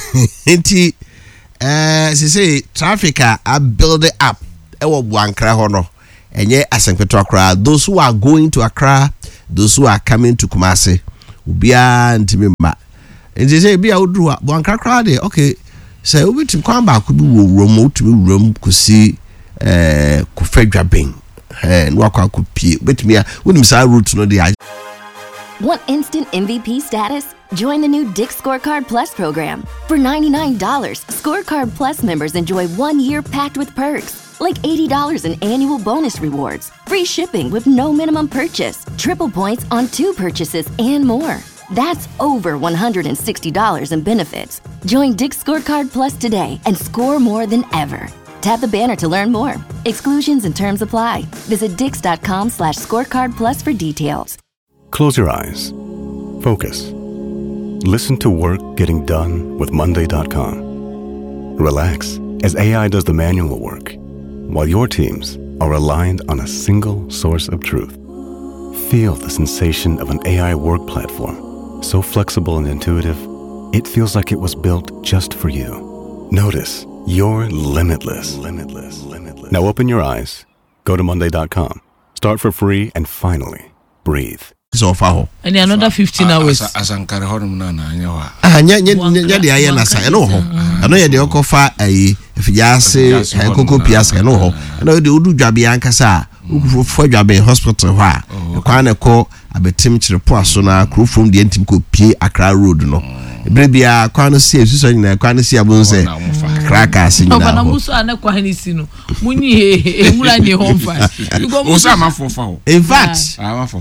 Speaker 1: say traffic are building up. Ewo Buankra hono. Enye Asanketo Accra. Those who are going to Accra, those who are coming to Kumasi, ubia ntimi ma. Enti say bia udru Buankra crowd. Okay, say ubi tim kwamba kubi romo to room kusi kufedwabeng. Nwakwa kupie. Betimi a wonim sa route no dey.
Speaker 11: Want instant MVP status? Join the new Dick's Scorecard Plus program. For $99, Scorecard Plus members enjoy 1 year packed with perks, like $80 in annual bonus rewards, free shipping with no minimum purchase, triple points on 2 purchases, and more. That's over $160 in benefits. Join Dick's Scorecard Plus today and score more than ever. Tap the banner to learn more. Exclusions and terms apply. Visit dix.com/scorecardplus for details.
Speaker 12: Close your eyes. Focus. Listen to work getting done with Monday.com. Relax as AI does the manual work, while your teams are aligned on a single source of truth. Feel the sensation of an AI work platform, so flexible and intuitive, it feels like it was built just for you. Notice you're limitless. Now open your eyes, go to Monday.com, start for free, and finally, breathe.
Speaker 1: So far,
Speaker 4: and another 15 hours.
Speaker 3: As an carhorm nana,
Speaker 1: nya de aye na sa eno ho eno ye de okofa ayi fiase koko piasa eno ho eno de odu dwabe ankasa ukufo dwabe hospital ho a kwa na ko abetim kirepo aso na krofom de ntim ko pie Accra road no ebrebia kwa no si esuso nyina kwa no si abonse kraka si nyina
Speaker 4: na muso ana kwa ni si no munyi emura ni homfa
Speaker 3: osa mafofa ho
Speaker 1: in fact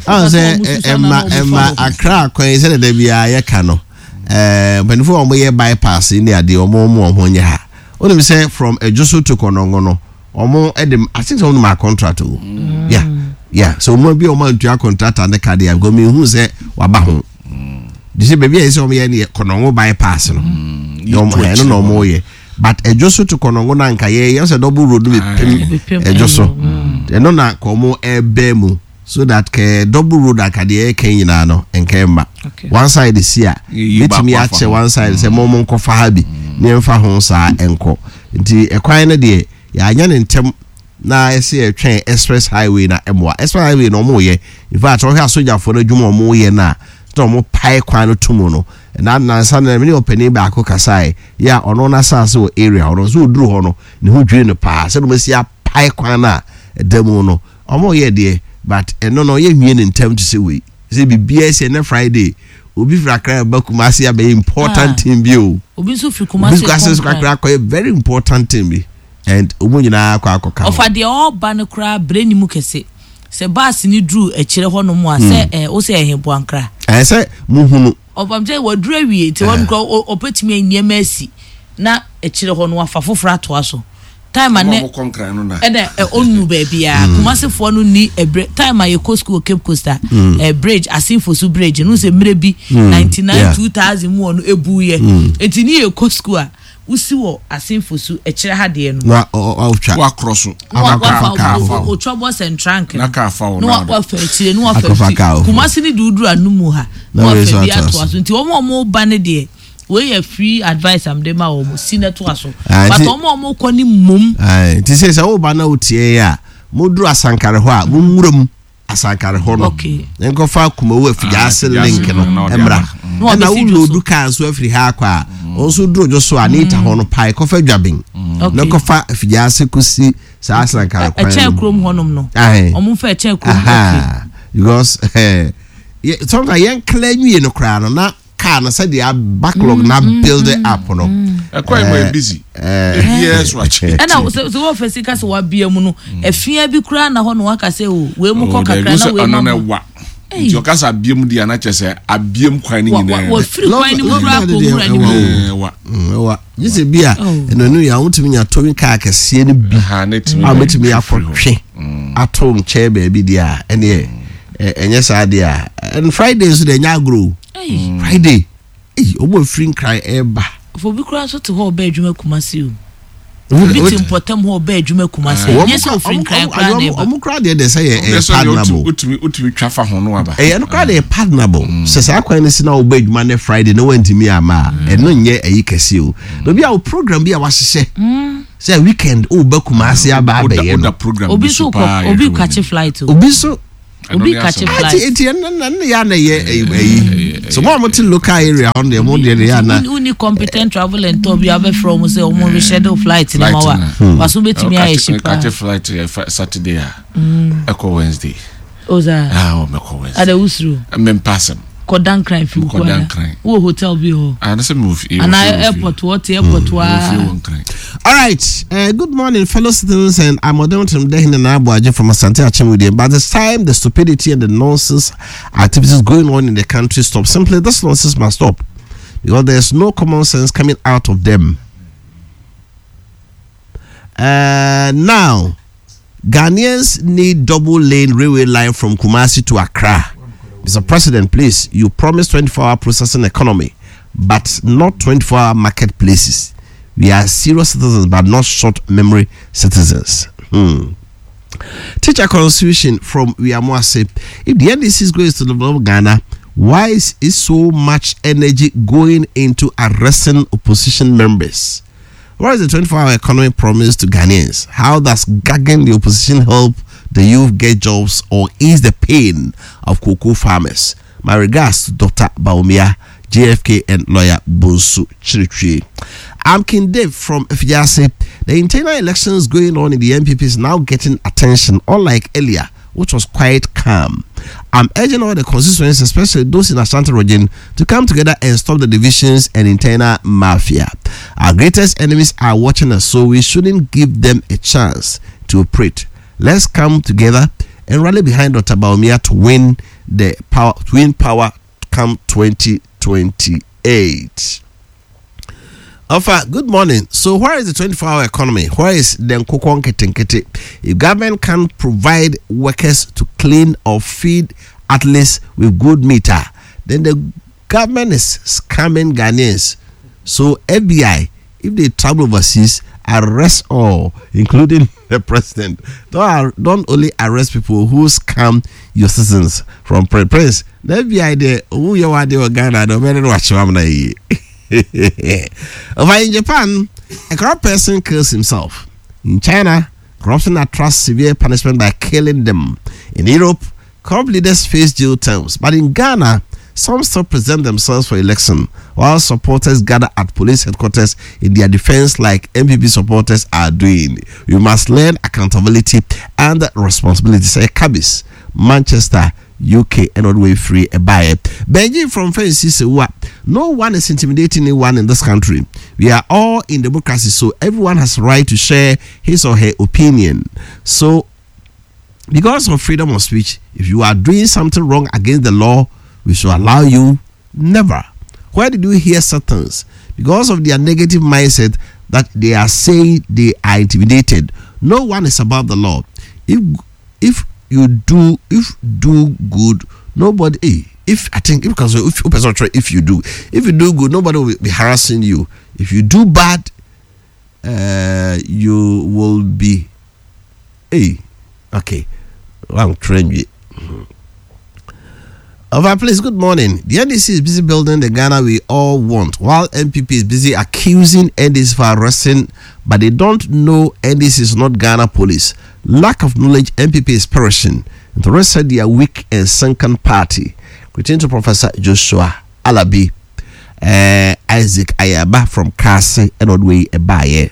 Speaker 1: emma Accra kwa se de bia ye ka no benefo omo ye bypass ni ade omo nya ha only say from Ejoso to Konongo no omo edem I think some my contract yeah so omo bi omo ntua contract and card ya go me hu say waba ho this baby is omo ye ne Konongo bypass no no omo ye but Ejoso to Konongo na nka ye say double road be Ejoso eno na komo ebe mu so that ke double road akade ken nyina no enkemba one side is here betimi ache one side say momo nkofa ha bi ne mfa ho sa enko nti ekwan ne de ya anya ne ntem na ese etwen express highway na emwa express highway no mo ye in fact o ha soja for adwuma mo ye na to mo pai kwan no tumu no na san na me openi ba ko kasai ya ono na sase o area ono so duru ho no ne ho dwere no pa se no me sia pai kwan na edemu no omo ye de but no ye hwie ne ntem to say we say bibia say na Friday obi frakra ba Kumasi be important thing bi o
Speaker 4: obi so fi Kumasi
Speaker 1: frakra ko very important thing bi and omo nyina akwa akoka
Speaker 4: of the all ban kra breni mu kese se bus ni dru e kire ho no mu a se o se ehempo ankra
Speaker 1: se muhunu
Speaker 4: obam je wadru awie ti won kro opetimi anyema asi na e kire ho no afa foforo ato aso time ane onu bebia Kumasi fo no ni time aye ko school Cape Coast bridge asinfo su bridge no se mrebi 99 2000 mu ono ebuye enti ni e ko school a usi wo asinfo su e kire ha de no
Speaker 3: wa cross
Speaker 4: o trouble central
Speaker 3: na ka fa
Speaker 4: no wa fa kire no wa fa Kumasi ni duduru anumu ha no wa fa bia to aso enti omo ba ne de we a free advice am dem a senior to aso but omo kwani mum
Speaker 1: ti say o ba na otie ya moduru asankare ho a munwuram asankare ho no enko fa kuma we afiga ase link no emra na wo du kan so afiri ha kwa onso duro jo so anita ho no pai ko fa dwabin na ko fa afiga ase kusi sa asankare kwa
Speaker 4: e che krom honom no omo fa e che krom
Speaker 1: because so ga yen klanwie no kra no na can said the backlog na build it up no
Speaker 3: quite busy yes watch
Speaker 4: and now so first case wa bia mu no afia bi kura na ho no aka say o we mu ko kakra na we
Speaker 3: ma nti okasa abiem dia na chese abiem kwan ni nyina
Speaker 4: wa free kwan ni mu kura ko mura ni
Speaker 1: wa yise bia eno nu ya wutimi nya tomi ka akese ni bi a metimi akotwe atom che ba bi dia ene enye sa dia and Fridays de nya grow Friday omo free cry eba
Speaker 4: for bi kura so to ho ba adwuma Kumasi o Obi timpotem ho ba adwuma Kumasi. Yes, ofin kran kran neighbor.
Speaker 1: Omukra dey say partnerable.
Speaker 3: Utimi twafa ho no aba.
Speaker 1: No kra dey partnerable. Se sa kwan ni si na oba adwuma ne Friday no wantimi ama. No nye ayi kese o. No bi a program bi a wahyehyɛ. Say weekend oba Kumasi aba ye no.
Speaker 4: Obi so obi catch flight o. Obi catch flight.
Speaker 1: So what local area on the
Speaker 4: only competent travel and to be able from say omo schedule flight na mawa. Waso betimi aye ship.
Speaker 3: Catch flight Saturday Echo Wednesday.
Speaker 4: Oza.
Speaker 3: Echo Wednesday.
Speaker 4: Ada usru.
Speaker 3: Mem passem.
Speaker 4: Kodan crime fi ko. Wo hotel bi ho.
Speaker 3: And say move.
Speaker 4: And airport what airport wa.
Speaker 1: All right. Good morning, fellow citizens, and I'm Odonton Dehin and Abuaje from Asante Achimwidi. By this time, the stupidity and the nonsense activities going on in the country stop. Simply, this nonsense must stop because there's no common sense coming out of them. Now, Ghanaians need double-lane railway line from Kumasi to Accra. Mr. President, please, you promised 24-hour processing economy, but not 24-hour marketplaces. We are serious citizens, but not short memory citizens. Teacher constitution from Wiamuase. If the NDC is going to develop Ghana, why is so much energy going into arresting opposition members? What is the 24-hour economy promise to Ghanaians? How does gagging the opposition help the youth get jobs or ease the pain of cocoa farmers? My regards to Dr. Baumia, JFK, and lawyer Bonsu Chirichi. I'm King Dave from Fijase. The internal elections going on in the MPP is now getting attention, unlike earlier, which was quite calm. I'm urging all the constituents, especially those in Ashanti region, to come together and stop the divisions and internal mafia. Our greatest enemies are watching us, so we shouldn't give them a chance to operate. Let's come together and rally behind Dr. Baumia to win the power, come 2028. Alpha, good morning. So where is the 24-hour economy? Where is the Nkokon Ketenkete? If government can provide workers to clean or feed at least with good meter, then the government is scamming Ghanaians. So FBI, if they travel overseas, arrest all, including the president. Don't only arrest people who scam your citizens from Prince. The FBI, who you are the Ghana, no matter what you are. Over in Japan, a corrupt person kills himself. In China, corruption attracts severe punishment by killing them. In Europe, corrupt leaders face jail terms. But in Ghana, some still present themselves for election, while supporters gather at police headquarters in their defense like MPP supporters are doing. We must learn accountability and responsibility. Say Cabis, Manchester, UK, and all the way free a buyer. Benji from Francis, no one is intimidating anyone in this country. We are all in democracy, so everyone has a right to share his or her opinion. So, because of freedom of speech, if you are doing something wrong against the law, we should allow you. Never. Where did we hear certain? Because of their negative mindset that they are saying they are intimidated. No one is above the law. If you do good, nobody. If you do good, nobody will be harassing you. If you do bad, you will be. Okay. I'm trained. Over, please, good morning. The NDC is busy building the Ghana we all want, while MPP is busy accusing NDC for arresting, but they don't know NDC is not Ghana police. Lack of knowledge, MPP is perishing. The rest said they are weak and sunken party. Return to Professor Joshua Alabi, Isaac Ayaba from Kasi, and Odwe Ebaye.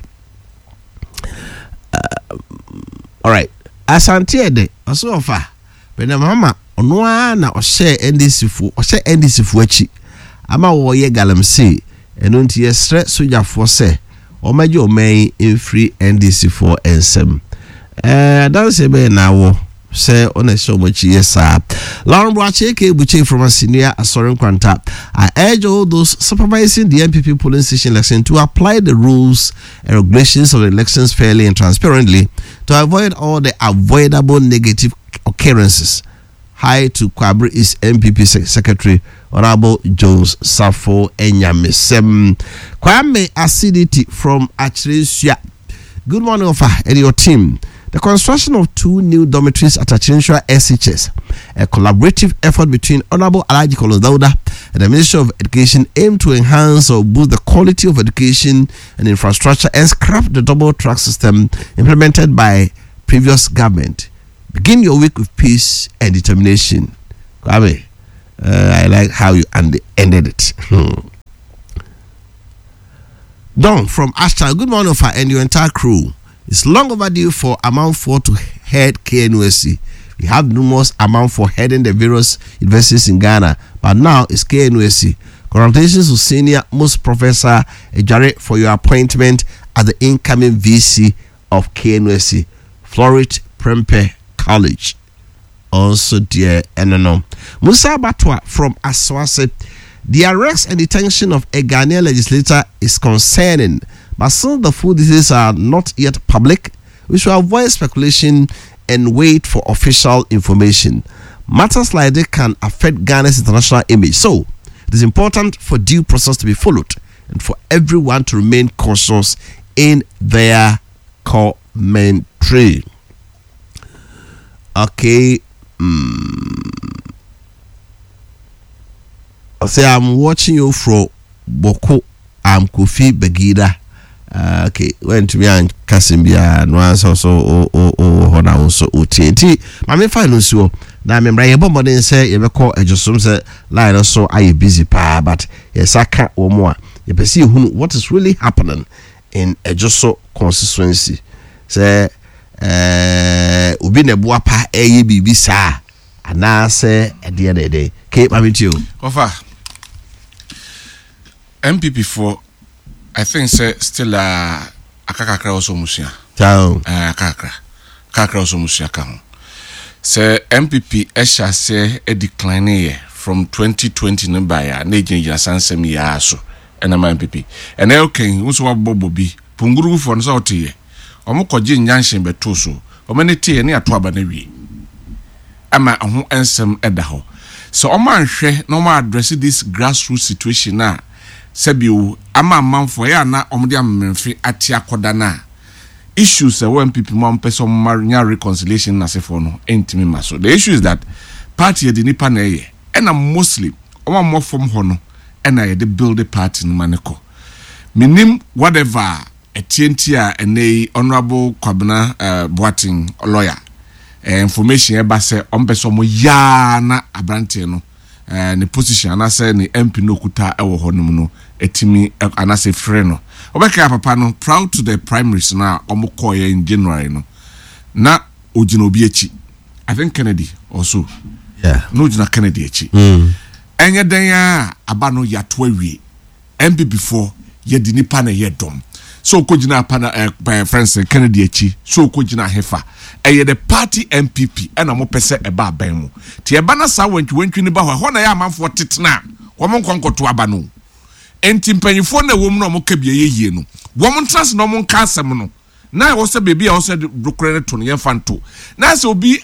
Speaker 1: All right. Asante de, also offer. But the mama, Onwa na oshe NDC fu achi ama wo ye galamsey eno nti ye stre soja fo se o maje o man in free NDC for ensem dan se be na wo se ona show much yesa Lauren Brache ke buche from a senior Asorin Kwanta. I urge all those supervising the MPP polling station election to apply the rules and regulations of the elections fairly and transparently to avoid all the avoidable negative occurrences. Hi to Kwabri is MPP Secretary Honorable Jones Safo Enyamesem. Kwame Acidity from Achresia. Good morning, Ofa, and your team. The construction of 2 new dormitories at Achinswa SHS, a collaborative effort between Honorable Alhaji Kolos Dauda and the Ministry of Education, aimed to enhance or boost the quality of education and infrastructure and scrap the double track system implemented by previous government. Begin your week with peace and determination. Kwame, I like how you ended it. Don from Ashton, good morning, Ofa, and your entire crew. It's long overdue for Amount 4 to head KNUST. We have numerous Amount 4 heading the various universities in Ghana, but now it's KNUST. Congratulations to Senior Most Professor Ejare for your appointment as the incoming VC of KNUST, Florit Prempeh College. Also, dear Enono. Musa Batwa from Aswase. The arrest and detention of a Ghanaian legislator is concerning, but some of the full details are not yet public. We should avoid speculation and wait for official information. Matters like this can affect Ghana's international image, so it is important for due process to be followed and for everyone to remain cautious in their commentary. Okay. I say I'm watching you from Boko. I'm Kofi Begida. Okay, went to me and Kasimbia no answer so hona also OTNT. Mame fine so na memra ye bombo den say ye beko ejosum say line so aye busy pa, but yes aka omo a ye pesi hunu what is really happening in Ejoso constituency. Say obi ne boa pa eye bibi sa ana say e de ke mame tio
Speaker 3: Ofa MPP for I think say still akakakra also musia.
Speaker 1: Ciao.
Speaker 3: Kakra also musia ka ho. Say MPP esha say a decline here from 2020 no by na ejina sansem ya so ena ma MPP. Ena okay nso wabobo bi punguru for no so tie. Omo koje nyanshen beto so. Omo ne tie ne ato aba na wi. Ama ho ensem eda ho. So omo anhwe no ma address this grassroots situation na Sebiu ama manfo ya na omde amemfi ati akoda na issues when people mo person marriage reconciliation na sefo no entimi maso. The issue is that party de nipa na ye na mostly omo mo from ho no na ye de build the party no maneko minim whatever etienti a enei honorable Kwabena Boateng lawyer information e ba se ompeso mo ya na abrante no ne position anase ne MP no kuta ewo honum no etimi anase frɛ no obeka papa no proud to the primaries na omokoye in January no na ojina obi echi I think Kennedy also no ojina Kennedy echi enye den ya aba no yato awie MP before ye di nipa na ye dom so kojina pana friends Kennedy echi so kojina hefa the party MPP and a mo pese eba ban mu ti eba na sa wantwi ni ba ho na ya amanfo tetena wo mo nkonkoto aba no enti mpanyifo na wo mu no mo ka bia yeye no wo mo trans no mo nka asem no na wo se bebi a wo se brokre to no yemfa nto na se obi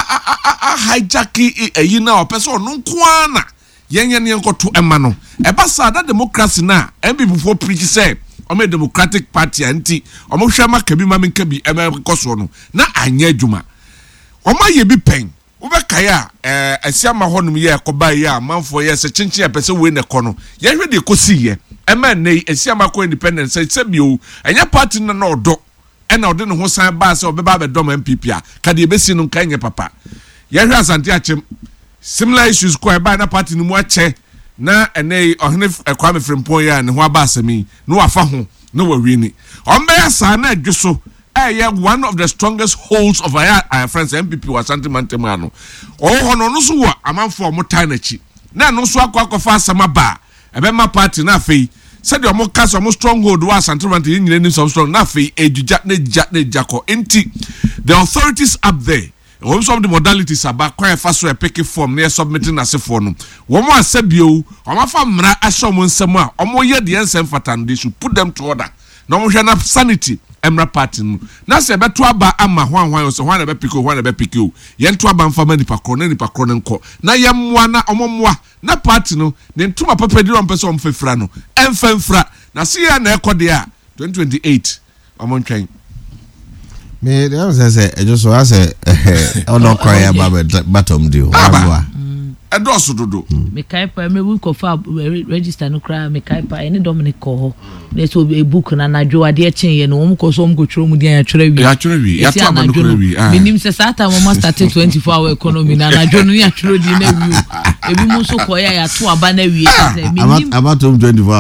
Speaker 3: hijack eyi na o pese no nko ana yenye ne nkoto ema no eba sa da democracy na MPP for preach say Ome Democratic Party anti omo hwema kabi ma menka bi koso no na anya adwuma oma ye bi pen wo be kaya asiama honum ye koba ye amanfo ye se chinchin pese we ne kono ye hwe de kosi ye ema nei asiama ko independence se bio anya party na na odo ena ode ne ho san ba se obeba be dom MPP a ka de besi no kan ye papa ye hwe asante achem similar issues ko e ba na party ni mu ache na enei ohne Kwame Frimpong ya ne ho aba asemi no wafa ho no wawini ombe ya sa na adwoso one of the strongest holds of our friends MPP was antimantemano hono no so wa amanfo mo tanachi na no so akwakofa asema ba ebema party na afei said your cast of stronghold was antimantemano nyine some strong na afei ejuja ne jako enti the authorities up there some of the modalities about quite fast so a picky form near submitting as a form. One more sebio, or my family, I saw one somewhere, or more yet the answer fatan, they should put them to order. No more enough sanity, Emra Patin. Now say about to aba ama one so one about pico, one about pico. Yen to aban family pacron co. Na yam wana omomwa, na patino, then to my papeduan person fefrano, and femfra. Now see an echo there, 2028. I'm on train.
Speaker 1: Me say I just was say no cry about bottom deal.
Speaker 3: Edoso dodo.
Speaker 4: Me kaipa me we ko fa register no cry me kaipa any Dominic ko. There's a book na najo ade chen ye no mo ko so mo ko tro mu dia ya twere wi.
Speaker 3: Ya twere wi. Ya to aba no twere wi.
Speaker 4: Me nim se sata mo start 24 hour economy na najo no ya twere di na wi. Ebi mo so ko ya to aba na wi.
Speaker 1: About 24 hours.